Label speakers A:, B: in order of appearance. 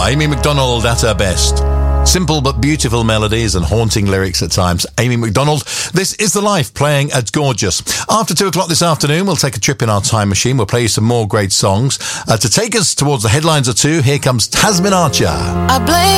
A: Amy Macdonald at her best. Simple but beautiful melodies and haunting lyrics at times. Amy Macdonald, This Is the Life, playing at Gorgeous. After 2 o'clock this afternoon, we'll take a trip in our time machine. We'll play you some more great songs. To take us towards the headlines of 2, here comes Tasmin Archer.
B: I blame